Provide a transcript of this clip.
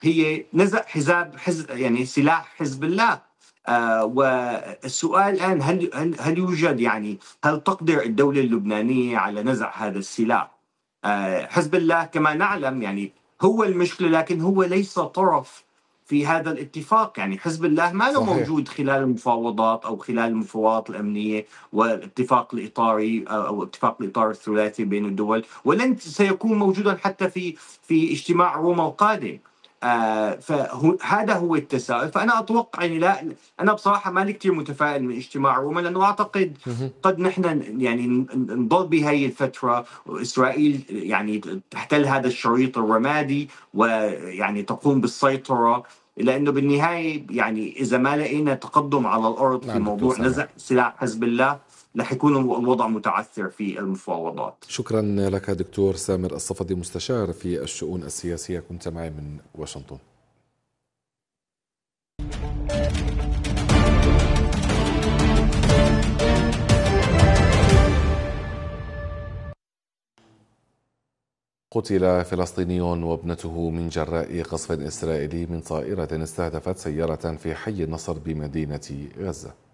هي نزع حزاب يعني سلاح حزب الله. والسؤال الآن، هل يوجد يعني هل تقدر الدولة اللبنانية على نزع هذا السلاح؟ حزب الله كما نعلم يعني هو المشكلة، لكن هو ليس طرف في هذا الاتفاق. يعني حزب الله ما له صحيح. موجود خلال المفاوضات أو خلال المفاوضات الأمنية والاتفاق الإطاري أو اتفاق الإطار الثلاثي بين الدول، ولن سيكون موجودا حتى في اجتماع روما القادم. فهذا هو التساؤل. فأنا أتوقع يعني، لا، أنا بصراحة مالي كتير متفائل من اجتماع روما، لأنه أعتقد قد نحن يعني نضل بهي الفترة وإسرائيل يعني تحتل هذا الشريط الرمادي ويعني تقوم بالسيطرة، لأنه بالنهاية يعني إذا ما لقينا تقدم على الأرض في نعم دكتور موضوع سامر. نزع سلاح حزب الله رح يكون الوضع متعثر في المفاوضات. شكرا لك دكتور سامر الصفدي، مستشار في الشؤون السياسية، كنت معي من واشنطن. قتل فلسطيني وابنته من جراء قصف إسرائيلي من طائرة استهدفت سيارة في حي النصر بمدينة غزة.